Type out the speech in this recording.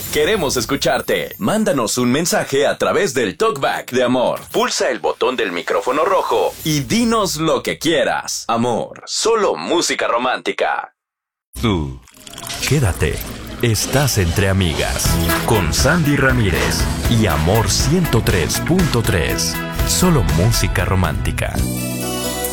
Queremos escucharte. Mándanos un mensaje a través del TalkBack de Amor. Pulsa el botón del micrófono rojo y dinos lo que quieras. Amor, solo música romántica. Tú, quédate. Estás entre amigas. Con Sandy Ramírez y Amor 103.3. Solo música romántica.